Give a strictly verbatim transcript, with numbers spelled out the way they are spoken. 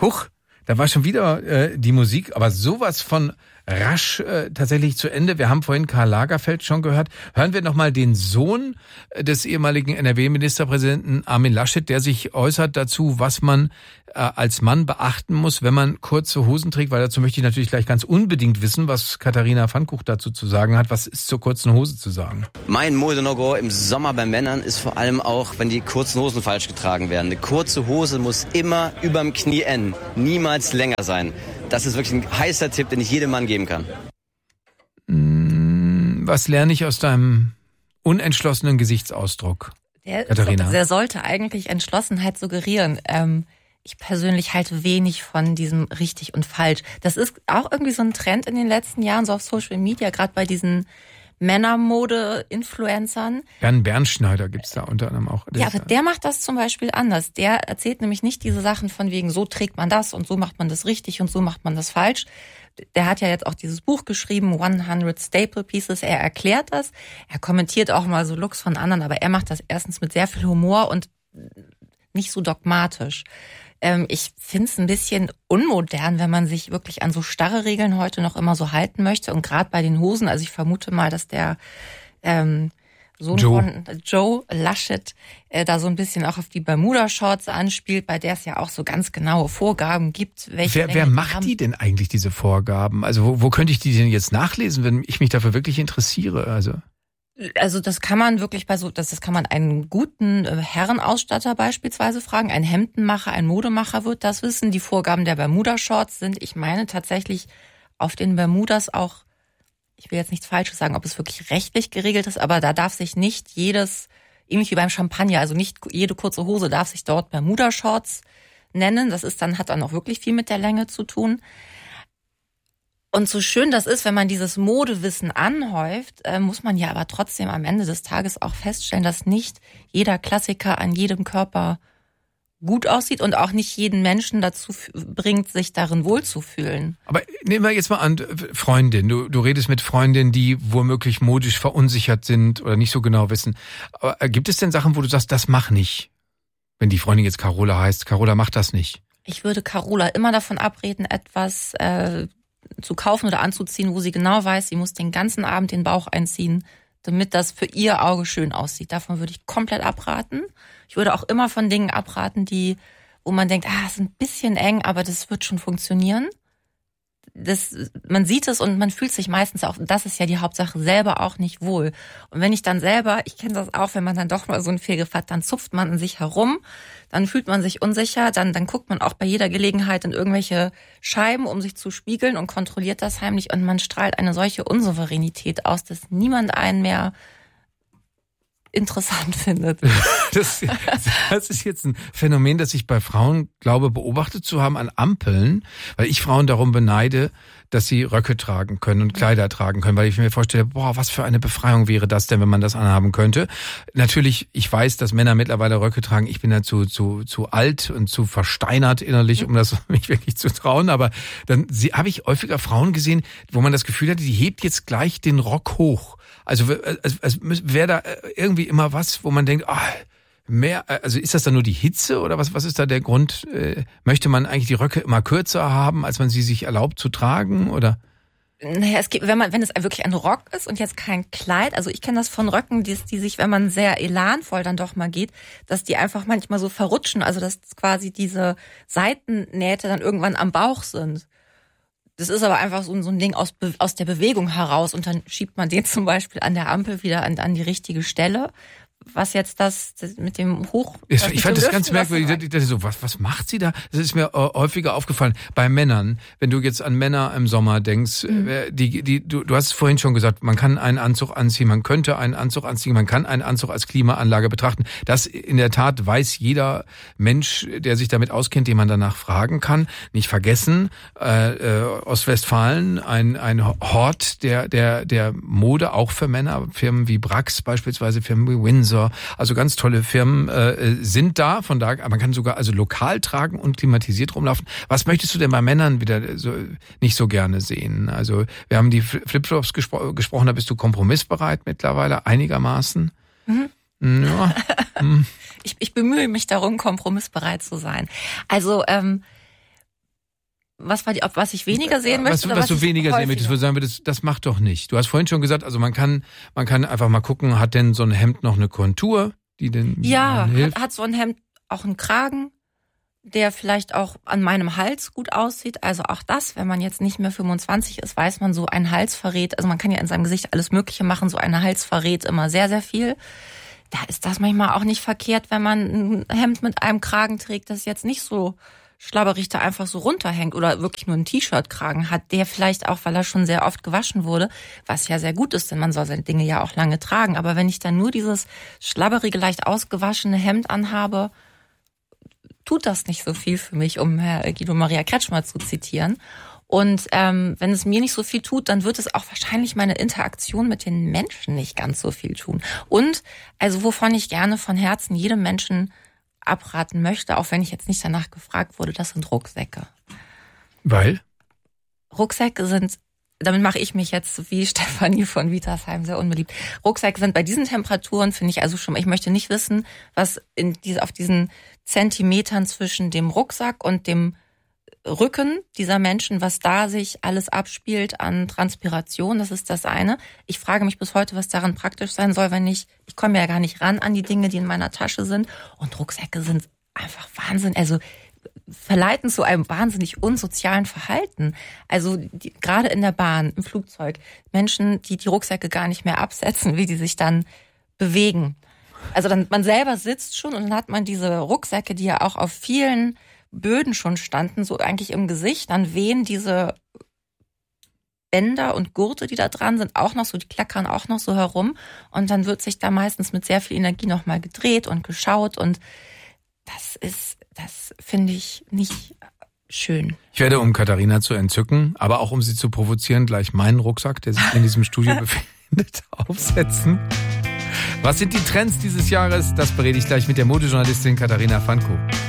Huch, da war schon wieder äh, die Musik, aber sowas von rasch äh, tatsächlich zu Ende. Wir haben vorhin Karl Lagerfeld schon gehört. Hören wir nochmal den Sohn des ehemaligen N R W-Ministerpräsidenten Armin Laschet, der sich äußert dazu, was man äh, als Mann beachten muss, wenn man kurze Hosen trägt, weil dazu möchte ich natürlich gleich ganz unbedingt wissen, was Katharina Pfannkuch dazu zu sagen hat. Was ist zur kurzen Hose zu sagen? Mein Mode-No-Go im Sommer bei Männern ist vor allem auch, wenn die kurzen Hosen falsch getragen werden. Eine kurze Hose muss immer überm Knie enden, niemals länger sein. Das ist wirklich ein heißer Tipp, den ich jedem Mann geben kann. Was lerne ich aus deinem unentschlossenen Gesichtsausdruck, der, Katharina? Der sollte eigentlich Entschlossenheit suggerieren. Ähm, ich persönlich halte wenig von diesem richtig und falsch. Das ist auch irgendwie so ein Trend in den letzten Jahren, so auf Social Media, gerade bei diesen Männermode-Influencern. Jan Bernschneider gibt's da unter anderem auch. Ja, aber der macht das zum Beispiel anders. Der erzählt nämlich nicht diese Sachen von wegen, so trägt man das und so macht man das richtig und so macht man das falsch. Der hat ja jetzt auch dieses Buch geschrieben, hundert Staple Pieces. Er erklärt das. Er kommentiert auch mal so Looks von anderen, aber er macht das erstens mit sehr viel Humor und nicht so dogmatisch. Ähm, ich finde es ein bisschen unmodern, wenn man sich wirklich an so starre Regeln heute noch immer so halten möchte. Und gerade bei den Hosen, also ich vermute mal, dass der ähm, Sohn Joe. von Joe Laschet äh, da so ein bisschen auch auf die Bermuda-Shorts anspielt, bei der es ja auch so ganz genaue Vorgaben gibt. Welche Wer, wer Länge macht haben. die denn eigentlich, diese Vorgaben? Also wo, wo könnte ich die denn jetzt nachlesen, wenn ich mich dafür wirklich interessiere? Also Also das kann man wirklich bei so, das, das kann man einen guten Herrenausstatter beispielsweise fragen. Ein Hemdenmacher, ein Modemacher wird das wissen. Die Vorgaben der Bermuda-Shorts sind, ich meine tatsächlich auf den Bermudas auch, ich will jetzt nichts Falsches sagen, ob es wirklich rechtlich geregelt ist, aber da darf sich nicht jedes, ähnlich wie beim Champagner, also nicht jede kurze Hose darf sich dort Bermuda-Shorts nennen. Das ist dann, hat dann auch wirklich viel mit der Länge zu tun. Und so schön das ist, wenn man dieses Modewissen anhäuft, äh, muss man ja aber trotzdem am Ende des Tages auch feststellen, dass nicht jeder Klassiker an jedem Körper gut aussieht und auch nicht jeden Menschen dazu f- bringt, sich darin wohlzufühlen. Aber nehmen wir jetzt mal an, Freundin, du, du redest mit Freundinnen, die womöglich modisch verunsichert sind oder nicht so genau wissen. Aber gibt es denn Sachen, wo du sagst, das mach nicht? Wenn die Freundin jetzt Carola heißt, Carola macht das nicht. Ich würde Carola immer davon abreden, etwas äh, zu kaufen oder anzuziehen, wo sie genau weiß, sie muss den ganzen Abend den Bauch einziehen, damit das für ihr Auge schön aussieht. Davon würde ich komplett abraten. Ich würde auch immer von Dingen abraten, die, wo man denkt, ah, ist ein bisschen eng, aber das wird schon funktionieren. Das, man sieht es und man fühlt sich meistens auch, das ist ja die Hauptsache, selber auch nicht wohl. Und wenn ich dann selber, ich kenne das auch, wenn man dann doch mal so einen Fehlgriff hat, dann zupft man in sich herum, dann fühlt man sich unsicher, dann, dann guckt man auch bei jeder Gelegenheit in irgendwelche Scheiben, um sich zu spiegeln und kontrolliert das heimlich und man strahlt eine solche Unsouveränität aus, dass niemand einen mehr interessant findet. Das, das ist jetzt ein Phänomen, das ich bei Frauen glaube beobachtet zu haben an Ampeln, weil ich Frauen darum beneide, dass sie Röcke tragen können und Kleider tragen können, weil ich mir vorstelle, boah, was für eine Befreiung wäre das denn, wenn man das anhaben könnte. Natürlich, ich weiß, dass Männer mittlerweile Röcke tragen. Ich bin dazu zu zu alt und zu versteinert innerlich, um das mich wirklich zu trauen. Aber dann habe ich häufiger Frauen gesehen, wo man das Gefühl hatte, die hebt jetzt gleich den Rock hoch. Also als, als wäre da irgendwie immer was, wo man denkt, ah, mehr, also ist das dann nur die Hitze oder was, was ist da der Grund? Äh, möchte man eigentlich die Röcke immer kürzer haben, als man sie sich erlaubt zu tragen, oder? Naja, es gibt, wenn man, wenn es wirklich ein Rock ist und jetzt kein Kleid, also ich kenne das von Röcken, die, die sich, wenn man sehr elanvoll dann doch mal geht, dass die einfach manchmal so verrutschen, also dass quasi diese Seitennähte dann irgendwann am Bauch sind. Das ist aber einfach so, so ein Ding aus, aus der Bewegung heraus und dann schiebt man den zum Beispiel an der Ampel wieder an, an die richtige Stelle. Was jetzt das, das mit dem Hoch... Ich fand das ganz merkwürdig. Ich dachte so, was, was macht sie da? Das ist mir äh, häufiger aufgefallen. Bei Männern, wenn du jetzt an Männer im Sommer denkst, mhm. äh, die, die, du, du hast es vorhin schon gesagt, man kann einen Anzug anziehen, man könnte einen Anzug anziehen, man kann einen Anzug als Klimaanlage betrachten. Das in der Tat weiß jeder Mensch, der sich damit auskennt, den man danach fragen kann. Nicht vergessen, äh, äh, Ostwestfalen, ein, ein Hort der, der, der Mode, auch für Männer. Firmen wie Brax beispielsweise, Firmen wie Windsor, also ganz tolle Firmen äh, sind da, von da, man kann sogar also lokal tragen und klimatisiert rumlaufen. Was möchtest du denn bei Männern wieder so nicht so gerne sehen? Also wir haben die Flipflops gespro- gesprochen, da bist du kompromissbereit mittlerweile einigermaßen? Mhm. Ja. Mhm. ich, ich bemühe mich darum, kompromissbereit zu sein. Also ähm, Was war die, was ich weniger sehen möchte? Was, oder was, was du weniger häufiger sehen möchtest, würde sagen, das, das macht doch nicht. Du hast vorhin schon gesagt, also man kann, man kann einfach mal gucken, hat denn so ein Hemd noch eine Kontur, die denn Ja, hilft? hat, hat so ein Hemd auch einen Kragen, der vielleicht auch an meinem Hals gut aussieht. Also auch das, wenn man jetzt nicht mehr fünfundzwanzig ist, weiß man, so ein Hals verrät, also man kann ja in seinem Gesicht alles Mögliche machen, so ein Hals verrät immer sehr, sehr viel. Da ist das manchmal auch nicht verkehrt, wenn man ein Hemd mit einem Kragen trägt, das jetzt nicht so schlabberig da einfach so runterhängt oder wirklich nur einen T-Shirt-Kragen hat, der vielleicht auch, weil er schon sehr oft gewaschen wurde, was ja sehr gut ist, denn man soll seine Dinge ja auch lange tragen. Aber wenn ich dann nur dieses schlabberige, leicht ausgewaschene Hemd anhabe, tut das nicht so viel für mich, um Herr Guido Maria Kretschmer zu zitieren. Und ähm, wenn es mir nicht so viel tut, dann wird es auch wahrscheinlich meine Interaktion mit den Menschen nicht ganz so viel tun. Und also wovon ich gerne von Herzen jedem Menschen abraten möchte, auch wenn ich jetzt nicht danach gefragt wurde, das sind Rucksäcke. Weil? Rucksäcke sind, damit mache ich mich jetzt wie Stefanie von Vitersheim sehr unbeliebt. Rucksäcke sind bei diesen Temperaturen, finde ich also schon, ich möchte nicht wissen, was in diese, auf diesen Zentimetern zwischen dem Rucksack und dem Rücken dieser Menschen, was da sich alles abspielt an Transpiration, das ist das eine. Ich frage mich bis heute, was daran praktisch sein soll, wenn ich, ich komme ja gar nicht ran an die Dinge, die in meiner Tasche sind. Und Rucksäcke sind einfach Wahnsinn, also verleiten zu einem wahnsinnig unsozialen Verhalten. Also die, gerade in der Bahn, im Flugzeug, Menschen, die die Rucksäcke gar nicht mehr absetzen, wie die sich dann bewegen. Also dann man selber sitzt schon und dann hat man diese Rucksäcke, die ja auch auf vielen Böden schon standen, so eigentlich im Gesicht, dann wehen diese Bänder und Gurte, die da dran sind, auch noch so, die klackern auch noch so herum und dann wird sich da meistens mit sehr viel Energie nochmal gedreht und geschaut und das ist, das finde ich nicht schön. Ich werde, um Katharina zu entzücken, aber auch um sie zu provozieren, gleich meinen Rucksack, der sich in diesem Studio befindet, aufsetzen. Was sind die Trends dieses Jahres? Das berede ich gleich mit der Modejournalistin Katharina Fanko.